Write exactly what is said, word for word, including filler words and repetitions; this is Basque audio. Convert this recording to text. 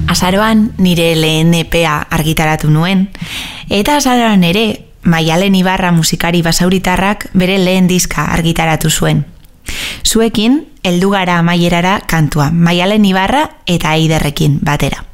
Azaroan nire lehen E P-a argitaratu nuen, eta azaroan ere Maialen Ibarra musikari basauritarrak bere lehen diska argitaratu zuen. Zuekin, heldu gara amaierara kantua, Maialen Ibarra eta Eiderrekin batera.